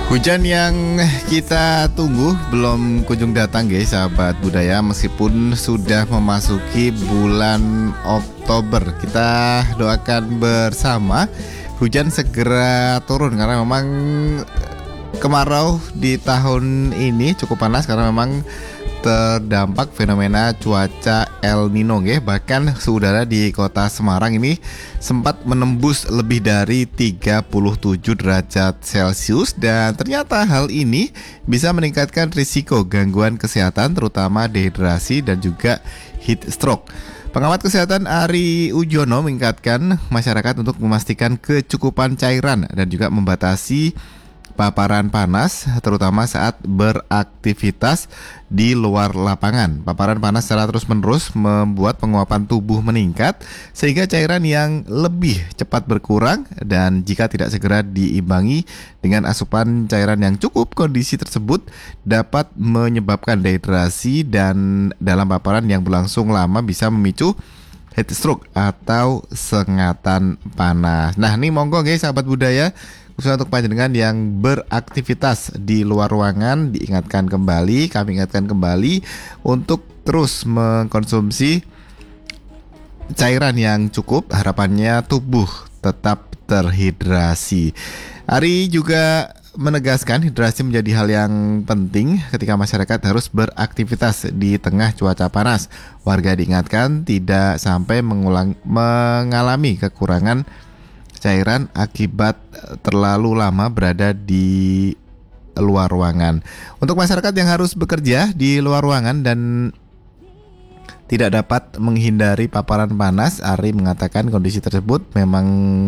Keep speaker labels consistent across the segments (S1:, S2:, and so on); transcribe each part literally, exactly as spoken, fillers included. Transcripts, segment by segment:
S1: Hujan yang kita tunggu belum kunjung datang guys, sahabat budaya. Meskipun sudah memasuki bulan Oktober, kita doakan bersama hujan segera turun. Karena memang kemarau di tahun ini cukup panas, karena memang terdampak fenomena cuaca El Nino ya. Bahkan suhu udara di kota Semarang ini sempat menembus lebih dari tiga puluh tujuh derajat Celcius, dan ternyata hal ini bisa meningkatkan risiko gangguan kesehatan terutama dehidrasi dan juga heat stroke. Pengamat kesehatan Ari Ujono mengingatkan masyarakat untuk memastikan kecukupan cairan dan juga membatasi paparan panas terutama saat beraktivitas di luar lapangan. Paparan panas secara terus-menerus membuat penguapan tubuh meningkat sehingga cairan yang lebih cepat berkurang, dan jika tidak segera diimbangi dengan asupan cairan yang cukup, kondisi tersebut dapat menyebabkan dehidrasi dan dalam paparan yang berlangsung lama bisa memicu heat stroke atau sengatan panas. Nah, ini monggo guys sahabat budaya, khususnya untuk panjenengan yang beraktivitas di luar ruangan, diingatkan kembali, kami ingatkan kembali untuk terus mengkonsumsi cairan yang cukup. Harapannya tubuh tetap terhidrasi. Ari juga menegaskan hidrasi menjadi hal yang penting ketika masyarakat harus beraktivitas di tengah cuaca panas. Warga diingatkan tidak sampai mengulang, mengalami kekurangan cairan akibat terlalu lama berada di luar ruangan. Untuk masyarakat yang harus bekerja di luar ruangan dan tidak dapat menghindari paparan panas, Ari mengatakan kondisi tersebut memang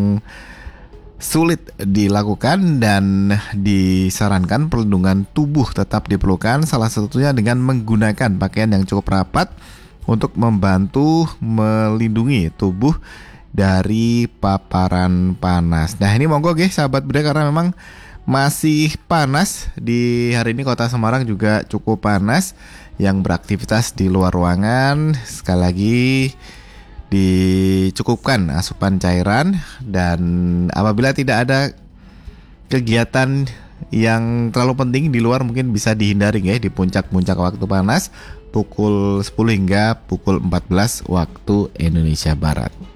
S1: sulit dilakukan dan disarankan perlindungan tubuh tetap diperlukan, salah satunya dengan menggunakan pakaian yang cukup rapat untuk membantu melindungi tubuh dari paparan panas. Nah, ini monggo guys sahabat budaya, karena memang masih panas di hari ini. Kota Semarang juga cukup panas. Yang beraktivitas di luar ruangan, sekali lagi dicukupkan asupan cairan, dan apabila tidak ada kegiatan yang terlalu penting di luar mungkin bisa dihindari ya di puncak-puncak waktu panas pukul sepuluh hingga pukul empat belas waktu Indonesia Barat.